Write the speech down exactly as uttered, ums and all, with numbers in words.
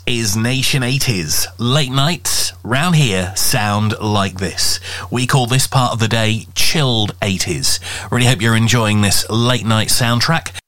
is Nation eighties. Late nights round here sound like this. We call this part of the day chilled eighties. Really hope you're enjoying this late night soundtrack.